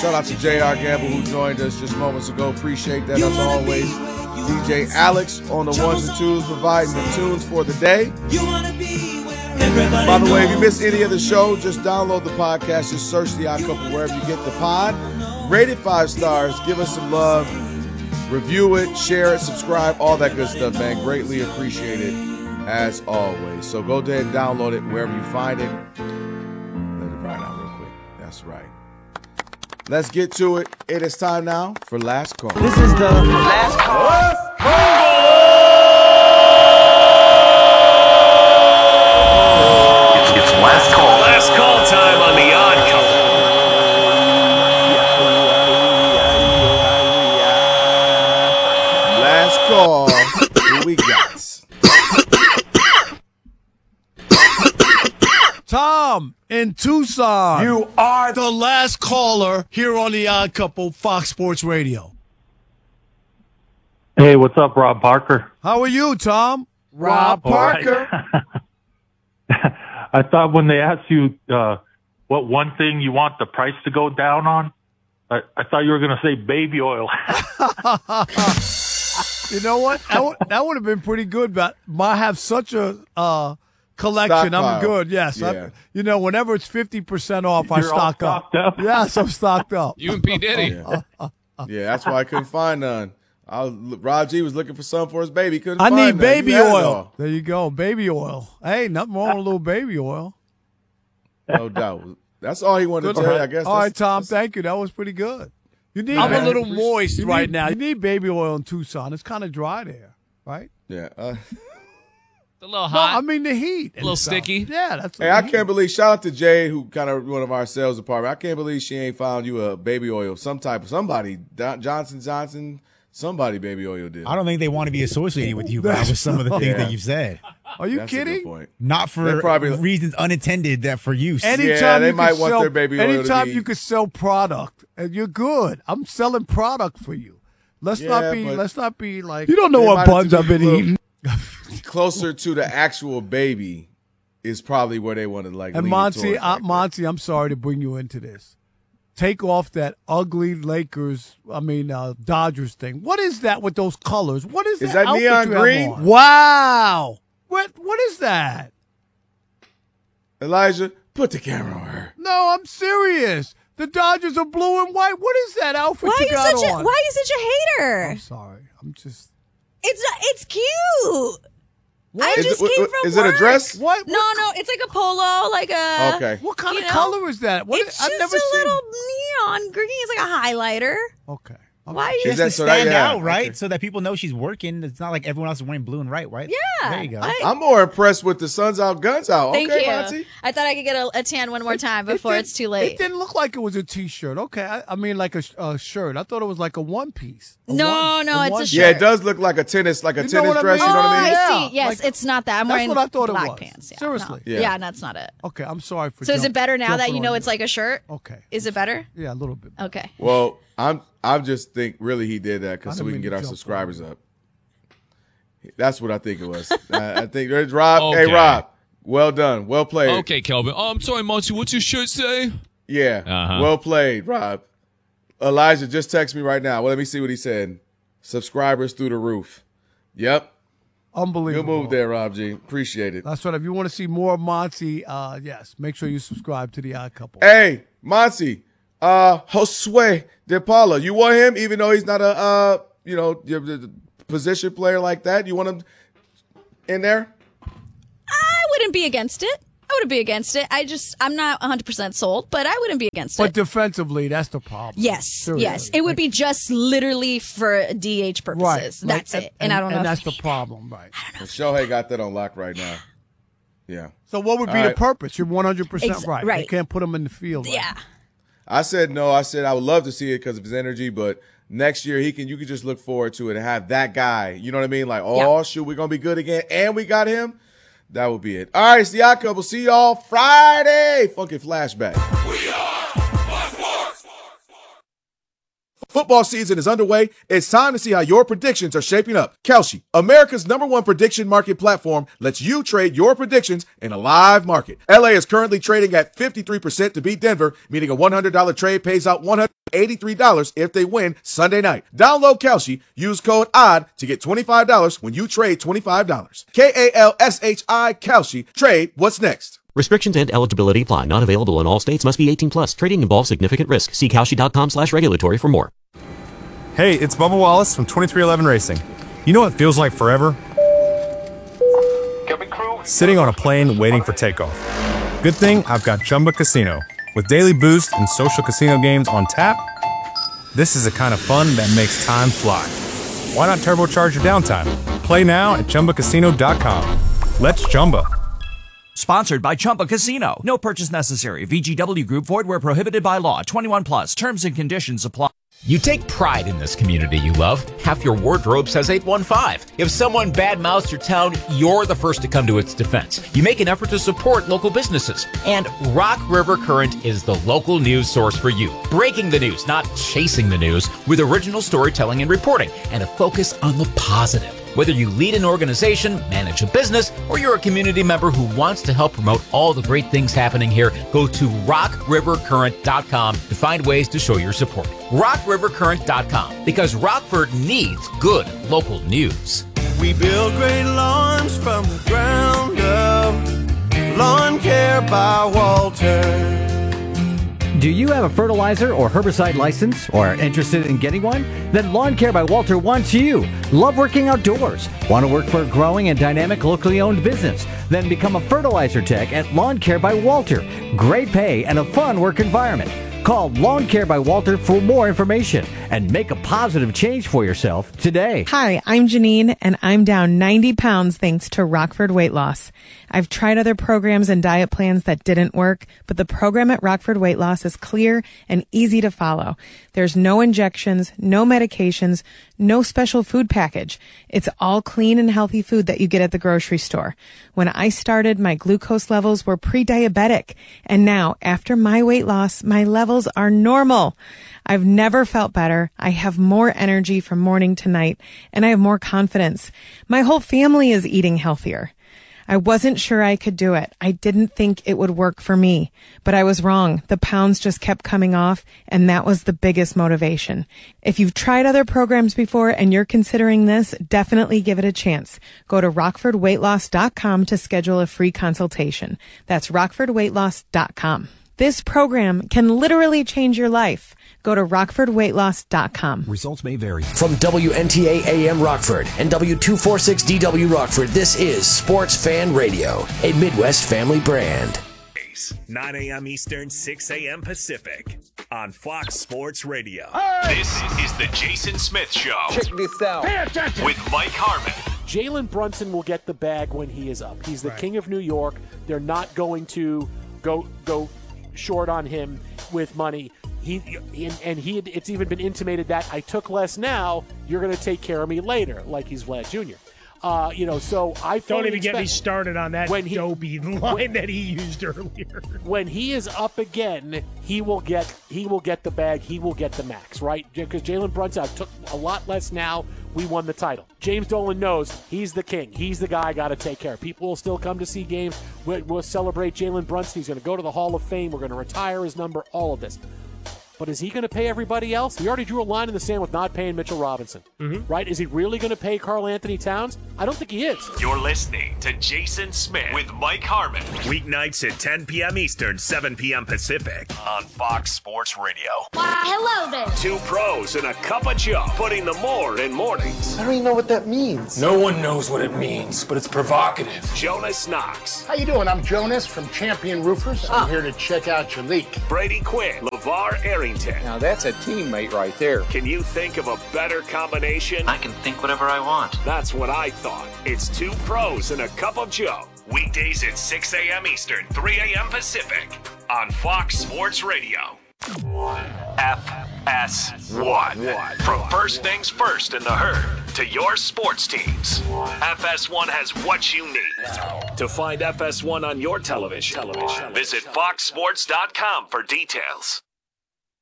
Shout out to J.R. Gamble who joined us just moments ago. Appreciate that as always. DJ Alex on the ones and twos providing the tunes for the day. By the way, if you missed any of the show, just download the podcast. Just search The Odd Couple wherever you get the pod. Rate it 5 stars. Give us some love. Review it, share it, subscribe, all that good stuff, man. Greatly appreciate it as always. So go ahead and download it wherever you find it. Let it ride out real quick. That's right. Let's get to it. It is time now for Last Call. This is the Last Call. It's Last Call. Last Call time on The Odd Couple. Last call. Who we got? Tom in Tucson. You are the last caller here on The Odd Couple, Fox Sports Radio. Hey, what's up, Rob Parker? How are you, Tom? Rob Parker. I thought when they asked you what one thing you want the price to go down on, I thought you were going to say baby oil. You know what? That would have been pretty good, but I have such a collection. Stockpile. I'm good. Yes. Yeah. Whenever it's 50% off, I You're all stock up. stocked up? Yes, I'm stocked up. You and P. Diddy. Yeah, that's why I couldn't find none. Rod G was looking for some for his baby. Couldn't I find need none. baby You had it oil. all. There you go. Baby oil. Hey, nothing wrong with a little baby oil. No doubt. That's all he wanted to tell you, I guess. All right, Tom, thank you. That was pretty good. You need I'm a little moist right now. You need baby oil in Tucson. It's kind of dry there, right? Yeah. A little No, hot. I mean the heat. A little sticky. Yeah, that's. Hey, I can't believe. Shout out to Jay, who kind of one of our sales department. I can't believe she ain't found you a baby oil, somebody, Johnson, somebody baby oil did. I don't think they want to be associated with you, Rob, with some of the things that you've said. Are you That's a good kidding? point. Not for reasons unintended, that for use. Anytime they you might could want sell, their baby oil to anytime be- you could sell product, and you're good. I'm selling product for you. Let's Yeah, not be. but Let's not be like. You don't know they what might buns have I've to been be eating. Closer to the actual baby is probably where they want to like. And lean Monty, towards, Monty, I'm sorry to bring you into this. Take off that ugly Dodgers thing. What is that with those colors? What is Is that that outfit neon you have green? on? Wow. What is that? Elijah, put the camera on her. No, I'm serious. The Dodgers are blue and white. What is that outfit Why you got on? are you such a hater? I'm sorry. I'm just. It's cute. I Is just it- came from is it a work. dress? What? No, it's like a polo, like a. Okay. What kind of You know, color is that? What? It's I've just never a seen. little neon green. It's like a highlighter. Okay. Why are you? Is that Just to so that- stand yeah, out, right? okay. So that people know she's working. It's not like everyone else is wearing blue and white, right? Yeah. There you go. I'm more impressed with the Suns Out, Guns Out. Thank Okay, you. Monty. I thought I could get a tan one more time before It it's too late. It didn't look like it was a T-shirt. Okay, I mean like a shirt. I thought it was like a one piece. No, it's a one- shirt. Yeah, it does look like a tennis, You know dress. what I You know mean? what I Oh, mean? I Yeah, see. Yes, like- it's not that. I'm That's wearing what I thought it black was. pants. Yeah, Seriously. No. Yeah. Yeah, that's not it. Okay, I'm sorry for. So is it better now that jumping you know on it's like a shirt? Okay. Is it better? Yeah, a little bit. Okay. Well, I just think really he did that I because so didn't we can mean get to our jump subscribers up. That's what I think it was. I think there's Rob. Okay. Hey, Rob. Well done. Well played. Okay, Kelvin. I'm sorry, Monty. What's your shirt say? Yeah. Uh-huh. Well played, Rob. Elijah just texted me right now. Well, let me see what he said. Subscribers through the roof. Yep. Good Unbelievable. move there, Rob G. Appreciate it. That's right. If you want to see more of Monty, yes, make sure you subscribe to the Odd Couple. Hey, Monty. Josue De Paula. You want him, even though he's not a the position player like that? You want him in there? I wouldn't be against it. I'm not 100% sold, but I wouldn't be against But it. defensively, that's the problem. Yes, Seriously. yes. It would be just literally for DH purposes. Right. That's it. And I don't know. And if that's the problem, right? And Shohei got that on lock right now. Yeah. So what would be All the right. purpose? You're 100% right. right. You can't put him in the field. Right? Yeah. I said no. I said I would love to see it because of his energy, but next year you can just look forward to it and have that guy. You know what I mean? Like, oh shoot, we're gonna be good again, and we got him. That would be it. All right, it's the Odd Couple. See y'all Friday. Funky flashback. Football season is underway. It's time to see how your predictions are shaping up. Kalshi, America's #1 prediction market platform, lets you trade your predictions in a live market. LA is currently trading at 53% to beat Denver, meaning a $100 trade pays out $183 if they win Sunday night. Download Kalshi, use code ODD to get $25 when you trade $25. KALSHI Kalshi. Trade what's next. Restrictions and eligibility apply. Not available in all states. Must be 18 plus. Trading involves significant risk. See Kalshi.com/regulatory for more. Hey, it's Bubba Wallace from 2311 Racing. You know what feels like forever? Sitting on a plane waiting for takeoff. Good thing I've got Chumba Casino. With daily boost and social casino games on tap, this is the kind of fun that makes time fly. Why not turbocharge your downtime? Play now at ChumbaCasino.com. Let's Chumba. Sponsored by Chumba Casino. No purchase necessary. VGW Group. Void where prohibited by law. 21 plus. Terms and conditions apply. You take pride in this community you love. Half your wardrobe says 815. If someone badmouths your town, you're the first to come to its defense. You make an effort to support local businesses. And Rock River Current is the local news source for you. Breaking the news, not chasing the news, with original storytelling and reporting, and a focus on the positive. Whether you lead an organization, manage a business, or you're a community member who wants to help promote all the great things happening here, go to rockrivercurrent.com to find ways to show your support. rockrivercurrent.com, because Rockford needs good local news. We build great lawns from the ground up. Lawn Care by Walter. Do you have a fertilizer or herbicide license or are interested in getting one? Then Lawn Care by Walter wants you. Love working outdoors? Want to work for a growing and dynamic locally owned business? Then become a fertilizer tech at Lawn Care by Walter. Great pay and a fun work environment. Call Lawn Care by Walter for more information and make a positive change for yourself today. Hi, I'm Janine, and I'm down 90 pounds thanks to Rockford Weight Loss. I've tried other programs and diet plans that didn't work, but the program at Rockford Weight Loss is clear and easy to follow. There's no injections, no medications, no special food package. It's all clean and healthy food that you get at the grocery store. When I started, my glucose levels were pre-diabetic, and now, after my weight loss, my levels are normal. I've never felt better. I have more energy from morning to night, and I have more confidence. My whole family is eating healthier. I wasn't sure I could do it. I didn't think it would work for me, but I was wrong. The pounds just kept coming off, and that was the biggest motivation. If you've tried other programs before and you're considering this, definitely give it a chance. Go to rockfordweightloss.com to schedule a free consultation. That's rockfordweightloss.com. This program can literally change your life. Go to rockfordweightloss.com. Results may vary. From WNTA AM Rockford and W246DW Rockford, this is Sports Fan Radio, a Midwest family brand. 9 a.m. Eastern, 6 a.m. Pacific on Fox Sports Radio. Hey! This is the Jason Smith Show. Check this out. Pay attention. With Mike Harmon. Jalen Brunson will get the bag when he is up. He's the king of New York. They're not going to go short on him with money. It's even been intimated that I took less now, you're going to take care of me later, like he's Vlad Jr. So I don't even get me started on that dopey line that he used earlier. When he is up again, he will get the bag. He will get the max, right? Because Jalen Brunson took a lot less now. We won the title. James Dolan knows he's the king. He's the guy I got to take care of. People will still come to see games. We'll celebrate Jalen Brunson. He's going to go to the Hall of Fame. We're going to retire his number, all of this. But is he going to pay everybody else? We already drew a line in the sand with not paying Mitchell Robinson, right? Is he really going to pay Karl Anthony Towns? I don't think he is. You're listening to Jason Smith with Mike Harmon. Weeknights at 10 p.m. Eastern, 7 p.m. Pacific on Fox Sports Radio. Hello there. Two pros and a cup of Joe, putting the more in mornings. I don't even know what that means. No one knows what it means, but it's provocative. Jonas Knox. How you doing? I'm Jonas from Champion Roofers. I'm here to check out your leak. Brady Quinn. LeVar Arrington. Now that's a teammate right there. Can you think of a better combination? I can think whatever I want. That's what I thought. It's two pros and a cup of Joe. Weekdays at 6 a.m. Eastern, 3 a.m. Pacific on Fox Sports Radio. FS1. From first things first in the herd to your sports teams, FS1 has what you need. To find FS1 on your television, visit foxsports.com for details.